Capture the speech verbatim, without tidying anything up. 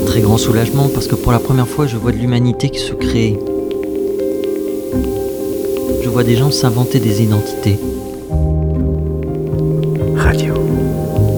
très grand soulagement parce que pour la première fois, je vois de l'humanité qui se crée. Je vois des gens s'inventer des identités. Radio.